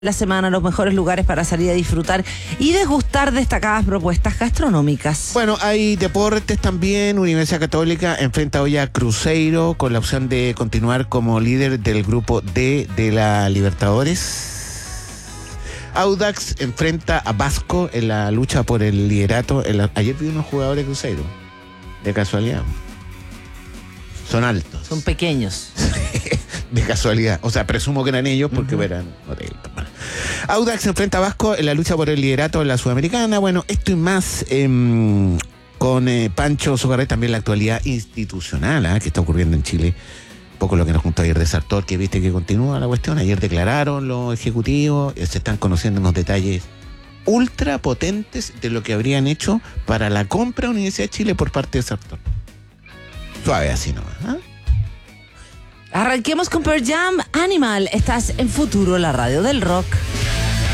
la semana, los mejores lugares para salir a disfrutar y degustar destacadas propuestas gastronómicas. Bueno, hay deportes también. Universidad Católica enfrenta hoy a Cruzeiro con la opción de continuar como líder del grupo D de la Libertadores. Audax enfrenta a Vasco en la lucha por el liderato. Ayer vi unos jugadores de Cruzeiro, de casualidad. Son altos. Son pequeños. De casualidad. O sea, presumo que eran ellos porque eran... Audax enfrenta a Vasco en la lucha por el liderato en la Sudamericana. Bueno, esto y más con Pancho Socarré, también la actualidad institucional que está ocurriendo en Chile. Un poco lo que nos contó ayer de Sartor, que viste que continúa la cuestión. Ayer declararon los ejecutivos, se están conociendo unos detalles ultra potentes de lo que habrían hecho para la compra de Universidad de Chile por parte de Sartor. Suave así nomás, ¿eh? Arranquemos con Pearl Jam, Animal. Estás en Futuro, la radio del rock.